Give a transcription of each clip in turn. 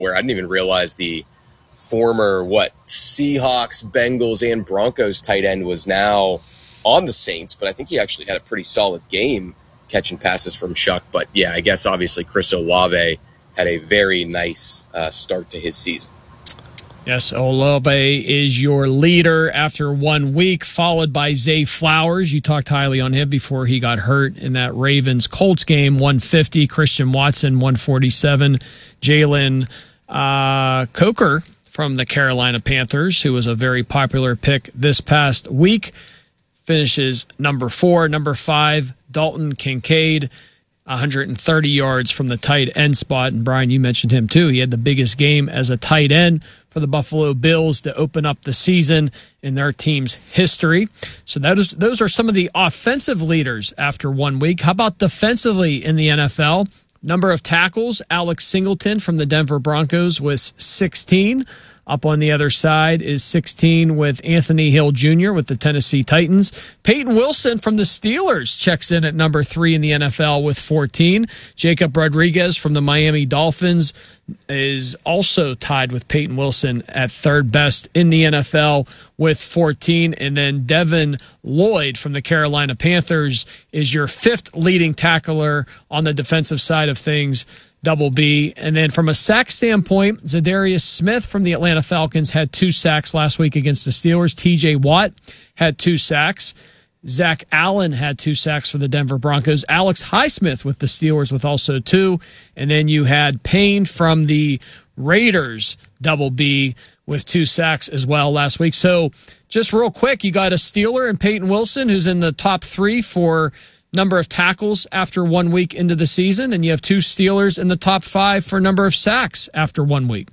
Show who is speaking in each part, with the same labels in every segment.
Speaker 1: where I didn't even realize the former, Seahawks, Bengals, and Broncos tight end was now on the Saints, but I think he actually had a pretty solid game catching passes from Shuck. But yeah, I guess obviously Chris Olave had a very nice start to his season.
Speaker 2: Yes, Olave is your leader after 1 week, followed by Zay Flowers. You talked highly on him before he got hurt in that Ravens-Colts game, 150. Christian Watson, 147. Jalen Coker from the Carolina Panthers, who was a very popular pick this past week, finishes number 4. Number 5, Dalton Kincaid, 130 yards from the tight end spot. And Brian, you mentioned him too. He had the biggest game as a tight end for the Buffalo Bills to open up the season in their team's history. So those are some of the offensive leaders after 1 week. How about defensively in the NFL? Number of tackles, Alex Singleton from the Denver Broncos was 16. Up on the other side is 16 with Anthony Hill Jr. with the Tennessee Titans. Peyton Wilson from the Steelers checks in at number 3 in the NFL with 14. Jacob Rodriguez from the Miami Dolphins is also tied with Peyton Wilson at third best in the NFL with 14. And then Devin Lloyd from the Carolina Panthers is your 5th leading tackler on the defensive side of things, double B. And then from a sack standpoint, Zadarius Smith from the Atlanta Falcons had 2 sacks last week against the Steelers. TJ Watt had 2 sacks. Zach Allen had 2 sacks for the Denver Broncos. Alex Highsmith with the Steelers with also 2. And then you had Payne from the Raiders, double B, with 2 sacks as well last week. So just real quick, you got a Steeler and Peyton Wilson, who's in the top 3 for number of tackles after 1 week into the season, and you have 2 Steelers in the top 5 for number of sacks after 1 week.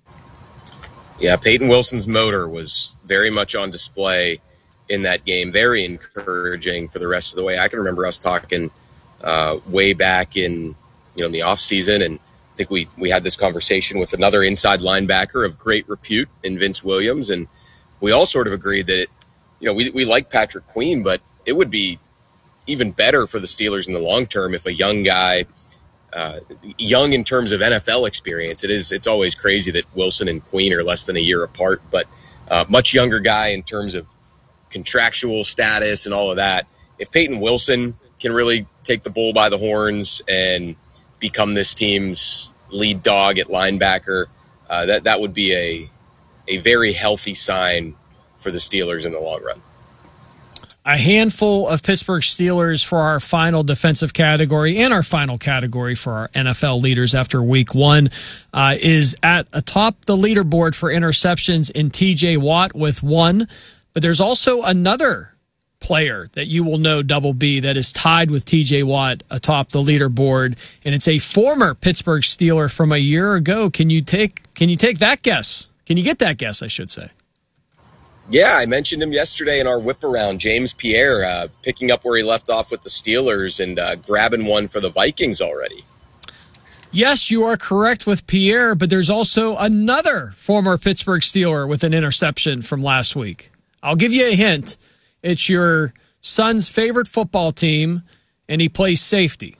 Speaker 1: Yeah, Peyton Wilson's motor was very much on display in that game. Very encouraging for the rest of the way. I can remember us talking way back in in the offseason, and I think we had this conversation with another inside linebacker of great repute in Vince Williams, and we all sort of agreed that we like Patrick Queen, but it would be even better for the Steelers in the long term if a young guy, young in terms of NFL experience. It's always crazy that Wilson and Queen are less than a year apart, but much younger guy in terms of contractual status and all of that. If Peyton Wilson can really take the bull by the horns and become this team's lead dog at linebacker, that would be a very healthy sign for the Steelers in the long run.
Speaker 2: A handful of Pittsburgh Steelers for our final defensive category and our final category for our NFL leaders after week 1 is at atop the leaderboard for interceptions in TJ Watt with 1. But there's also another player that you will know, double B, that is tied with TJ Watt atop the leaderboard, and it's a former Pittsburgh Steeler from a year ago. Can you take that guess? Can you get that guess, I should say?
Speaker 1: Yeah, I mentioned him yesterday in our whip around, James Pierre, picking up where he left off with the Steelers and grabbing one for the Vikings already.
Speaker 2: Yes, you are correct with Pierre, but there's also another former Pittsburgh Steeler with an interception from last week. I'll give you a hint. It's your son's favorite football team, and he plays safety.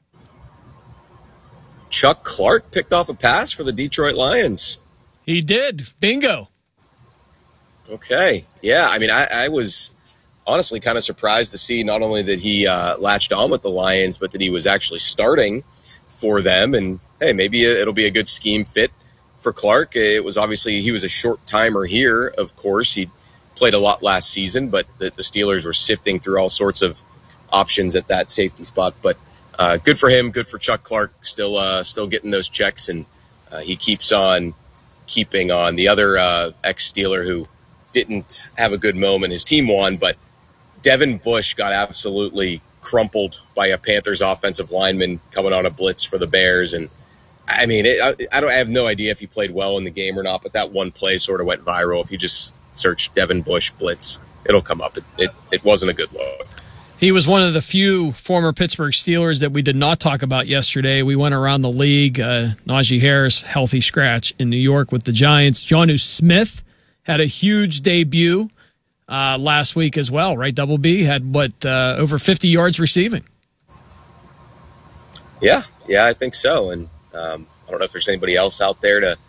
Speaker 1: Chuck Clark picked off a pass for the Detroit Lions.
Speaker 2: He did. Bingo.
Speaker 1: Okay. Yeah, I mean, I was honestly kind of surprised to see not only that he latched on with the Lions, but that he was actually starting for them. And, hey, maybe it'll be a good scheme fit for Clark. It was obviously he was a short timer here, of course. He played a lot last season, but the Steelers were sifting through all sorts of options at that safety spot. But good for him, good for Chuck Clark, still getting those checks, and he keeps on keeping on. The other ex-Steeler who didn't have a good moment, his team won, but Devin Bush got absolutely crumpled by a Panthers offensive lineman coming on a blitz for the Bears. And I mean, I have no idea if he played well in the game or not, but that one play sort of went viral. If you just search Devin Bush blitz, it'll come up. It wasn't a good look.
Speaker 2: He was one of the few former Pittsburgh Steelers that we did not talk about yesterday. We went around the league. Najee Harris, healthy scratch in New York with the Giants. Jonnu Smith had a huge debut last week as well, right? Double B had, over 50 yards receiving?
Speaker 1: Yeah, I think so. And I don't know if there's anybody else out there to